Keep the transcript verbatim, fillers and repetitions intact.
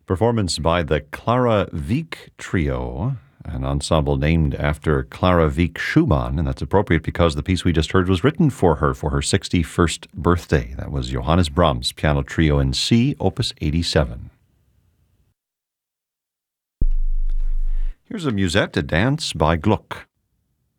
Performance by the Clara Wieck Trio, an ensemble named after Clara Wieck Schumann, and that's appropriate because the piece we just heard was written for her for her sixty-first birthday. That was Johannes Brahms, Piano Trio in C, Opus eighty-seven. Here's a musette, a dance by Gluck.